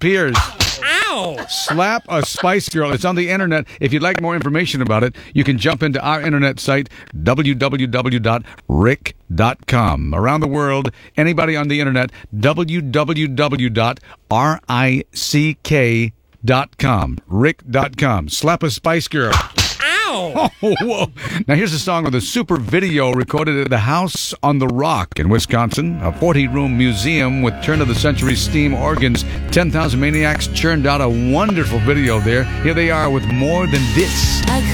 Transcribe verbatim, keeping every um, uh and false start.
Spears. Ow! Slap a Spice Girl. It's on the internet. If you'd like more information about it, you can jump into our internet site, w w w dot rick dot com. Around the world, anybody on the internet, w w w dot rick dot com. rick dot com. Slap a Spice Girl. Ow! Oh, whoa. Now here's a song with a super video recorded at the House on the Rock in Wisconsin, a forty-room museum with turn-of-the-century steam organs. ten thousand Maniacs churned out a wonderful video there. Here they are with More Than This.